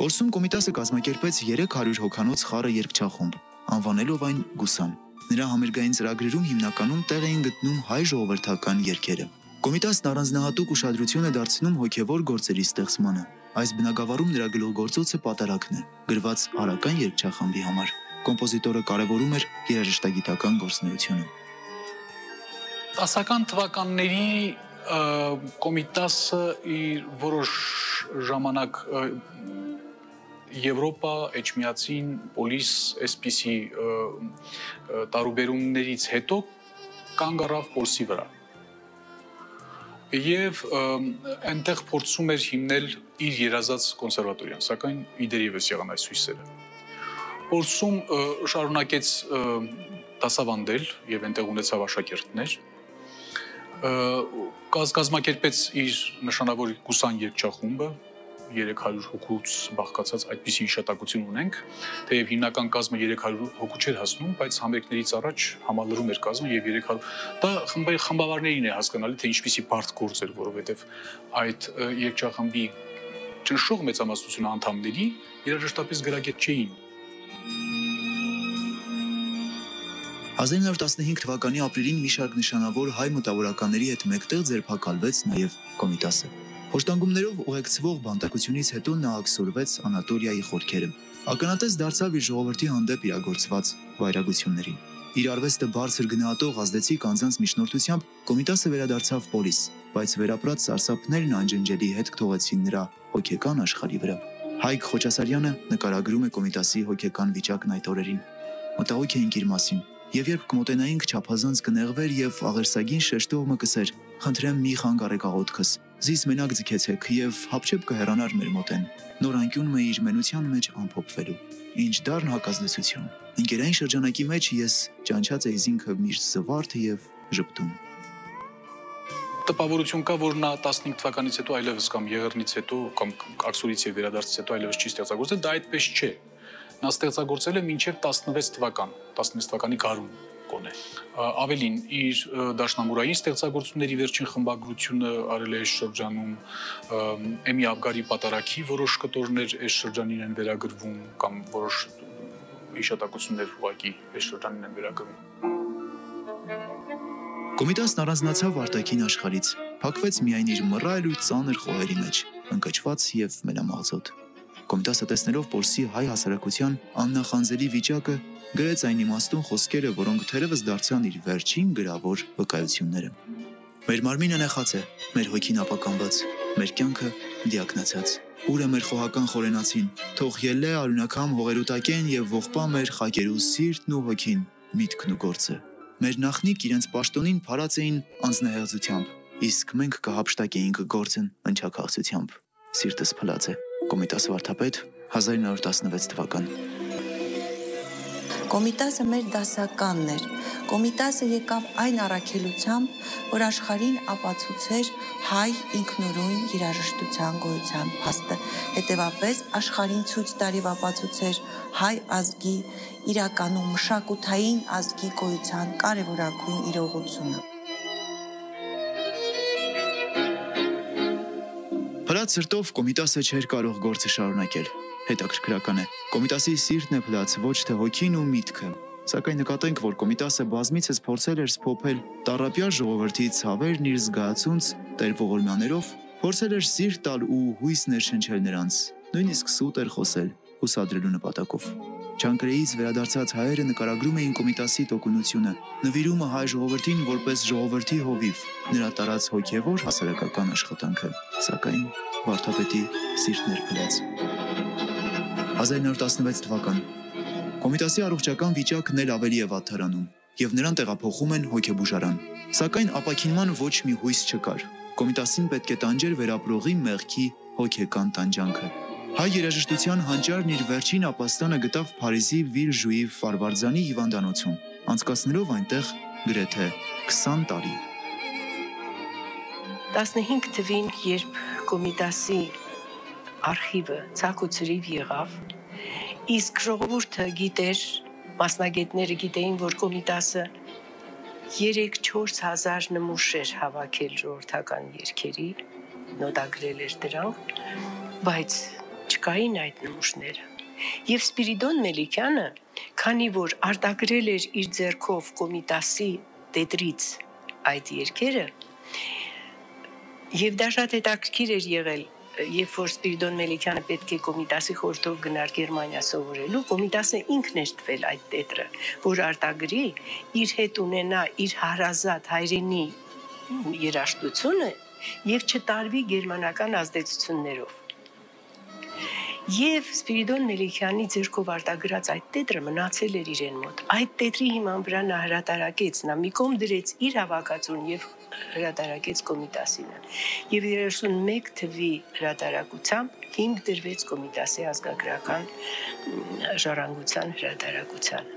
Փորձում Կոմիտասը կազմակերպեց 300 հոգանոց խառը երգչախումբ, անվանելով այն Գուսան։ Նրա համերգային ծրագրերում հիմնականում տեղ էին գտնում հայ ժողովրդական երգերը։ Կոմիտասն առանձնահատուկ ուշադրություն է դարձնում հոգևոր գործերի ստեղծմանը։ Այս բնագավառում նրա գլուխգործոցը պատարագն է, գրված հարական երգչախմբի համար։ Կոմպոզիտորը կարևորում էր երաժշտագիտական գործունեությունը։ 10-ական թվականների Կոմիտասը իր որոշ ժամանակ Եվրոպա, Էջմիածին, Պոլիս, այսպիսի տարուբերումներից հետո կանգ առավ Պոլսի վրա։ Եվ այնտեղ փորձում էր հիմնել իր երազած կոնսերվատորիան, սակայն իդերևս եղան այս հույսերը։ Փորձում շարունակեց դասավանդել եւ այնտեղ ունեցավ աշակերտներ։ Կազմակերպեց իր նշանավոր Գուսան երգչախումբը, 300 հոգուց բաղկացած այդպիսի հիշատակություն ունենք, թեև հիմնական կազմը 300 հոգու չէր հասնում, բայց համերգներից առաջ համալրում էր կազմը եւ 300 դա խմբավարներին է հասկանալի, թե ինչպիսի բարդ գործ էր, որովհետեւ այդ երգչախմբի ճնշող մեծամասնությունը անդամների երաժշտապես գրագետ չէին։ 1915 թվականի ապրիլին մի շարք նշանավոր հայ մտավորականների հետ մեկտեղ ձերբակալվեց նաև Կոմիտասը։ Խոշտանգումներով ուղեկցվող բանտարկությունից հետո նա աքսորվեց Անատոլիայի խորքերը։ Ականատես դարձավ իր ժողովրդի հանդեպ իրագործված վայրագություններին։ Իր արվեստը բարձր գնահատող ազդեցիկ անձանց միջնորդությամբ Կոմիտասը վերադարձավ Պոլիս, բայց վերապրած սարսափներն անջնջելի հետք թողեցին նրա հոգեկան աշխարհի վրա։ Հայկ Խոչասարյանը նկարագրում է Կոմիտասի հոգեկան վիճակն այդ օրերին։ Մտահոգ էինք իր մասին, եւ երբ կմոտենայինք չափազանց կնեղվեր եւ աղերսագին շեշտողը կսեր. «Խնդրեմ մի խանգ արեք աղոթքս, զիս մենակ ձգեցեք» եւ հապչեպ կհեռանար մեր մոտեն։ Նոր անկյունը իր մենության մեջ ամփոփվելու։ Ինչ դառն հակազդեցություն։ Ընկերային շրջանակի մեջ ես ճանչած էի զինքը միշտ զվարթ եւ ժպտում։ Տպավորություն կա, որ նա 15 թվականից հետո այլևս կամ Եղեռնից հետո կամ Աքսորից եւ վերադարձից հետո այլևս չի ստեղծագործել, դա այդպես չէ։ Նա ստեղծագործել է մինչև 16 թվական, 16 թվականի գարուն կոնե։ Ավելին, իր դաշնամուրային ստեղծագործությունների վերջին խմբագրությունը արել է այս շրջանում, Էմի Աբգարի պատարագի որոշ կտորներ այս շրջանին են վերագրվում կամ որոշ հիշատակություններ ուղղակի այս շրջանին են վերագրվում։ Կոմիտասն առանձնացավ արտաքին աշխարհից, փակվեց միայն իր մռայլ ու ծանր խոհերի մեջ, ընկճված եւ մենամաղձոտ։ Կոմիտասը տեսնելով Պոլսի հայ հասարակության աննախանձելի վիճակը, գրեց այն իմաստուն խոսքերը, որոնք թերևս դարձան իր վերջին գրավոր վկայությունները։ Մեր մարմինը նեղած է, մեր հոգին ապականված, մեր կյանքը դիակնացած։ Ուր է մեր խոհական խորենացին, թող ելլե արյունակամ հողերուտակեն եւ ողբա մեր խակերու սիրտն ու հոգին, միտքն ու գործը։ Մեր նախնիկ իրենց պաշտոնին փարած էին անձնահեղձությամբ, իսկ մենք կհափշտակեինք գործն ընչաքաղցությամբ։ Սիրտս փլած է։ Կոմիտաս վարդապետ 1916 թվական։ Կոմիտասը մեր դասականն էր։ Կոմիտասը եկավ այն առաքելությամբ, որ աշխարհին ապացուցեր հայ ինքնուրույն երաժշտության գոյության փաստը, հետևապես աշխարհին ցույց տարիվ ապացուցեր հայ ազգի իրականում մշակութային ազգի գոյության կարևորագույն իրողությունը։ Փլած սրտով Կոմիտասը չէր կարող գործը շարունակել։ Հետաքրքրական է, Կոմիտասի սիրտն է փլած, ոչ թե հոգին ու միտքը։ Սակայն նկատենք, որ Կոմիտասը բազմիցս փորձել էր սփոփել տառապյալ ժողովրդի ցավերն իր զգացունց տերողորմաներով, փորձել էր սիրտ տալ ու հույս ներշնչել նրանց, նույնիսկ սուտ էր խոսել հուսադրելու նպատակով։ Չանկրեից վերադարձած հայերը նկարագրում էին Կոմիտասի տոկունությունը, նվիրումը հայ ժողովրդին որպես ժողովրդի հովիվ, նրա տարած հոգևոր հասարակական աշխատանքը, սակայն վարդապետի սիրտն էր փլած։ 1916 թվական։ Կոմիտասի առողջական վիճակն էլ ավելի է վատթարանում, եւ նրան տեղափոխում են հոգեբուժարան։ Սակայն ապաքինման ոչ մի հույս չկար։ Կոմիտասին պետք է տանջեր վերապրողի մեղքի հոգեկան տանջանքը։ Հայ երաժշտության հանճարն իր վերջին ապաստանը գտավ Փարիզի Վիլժուի Ֆարվարձանի հիվանդանոցում, անցկացնելով այնտեղ գրեթե 20 տարի։ 15 թվին, երբ Կոմիտասի արխիվը ցակուցրիվ եղավ, իսկ ժողովուրդը գիտեր, մասնագետները գիտեին, որ Կոմիտասը 3-4 հազար նմուշ էր հավաքել ժողովրդական երգերի, նոտագրել էր դրանք, բայց չկային այդ նմուշները։ Եվ Սպիրիդոն Մելիքյանը, քանի որ արտագրել էր իր ձեռքով Կոմիտասի տետրից այդ երգերը, եւ դա շատ հետաքրքիր էր եղել, երբ որ Սպիրիդոն Մելիքյանը պետք է Կոմիտասի խորհրդով գնար Գերմանիա սովորելու, Կոմիտասը ինքն էր տվել այդ տետրը, որ արտագրի, իր հետ ունենա իր հարազատ հայրենի երաժշտությունը եւ չտարվի գերմանական ազդեցություններով։ Եվ Սպիրիդոն Մելիքյանի ձեռքով արտագրած այդ տետրը մնացել էր իրեն մոտ։ Այդ տետրի հիման վրա նա հրատարակեց, նա մի կողմ դրեց իր հավաքածուն եւ հրատարակեց Կոմիտասինը։ Եվ 31 թվի հրատարակությամբ հիմք դրվեց Կոմիտասի ազգագրական ժառանգության հրատարակության։